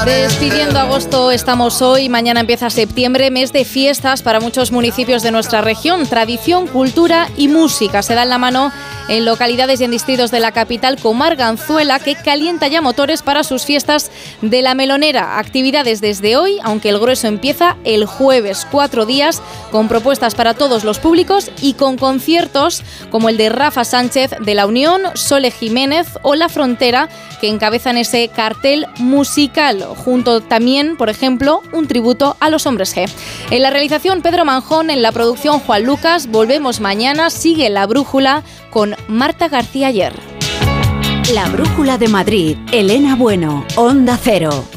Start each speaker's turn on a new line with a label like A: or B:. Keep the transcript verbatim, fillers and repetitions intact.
A: Despidiendo agosto estamos hoy, mañana empieza septiembre, mes de fiestas para muchos municipios de nuestra región. Tradición, cultura y música se dan la mano en localidades y en distritos de la capital, como Arganzuela, que calienta ya motores para sus fiestas de la Melonera. Actividades desde hoy, aunque el grueso empieza el jueves, cuatro días con propuestas para todos los públicos y con conciertos como el de Rafa Sánchez de La Unión, Sole Jiménez o La Frontera, que encabezan ese cartel musical. Junto también, por ejemplo, un tributo a los Hombres G. En la realización, Pedro Manjón, en la producción, Juan Lucas. Volvemos mañana, sigue La Brújula con Marta García Ayer.
B: La Brújula de Madrid, Elena Bueno, Onda Cero.